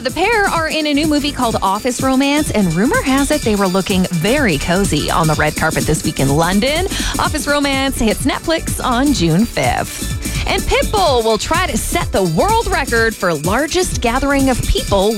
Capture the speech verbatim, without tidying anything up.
the pair are in a new movie called Office Romance, and rumor has it they were looking very cozy on the red carpet this week in London. Office Romance hits Netflix on June fifth. And Pitbull will try to set the world record for largest gathering of people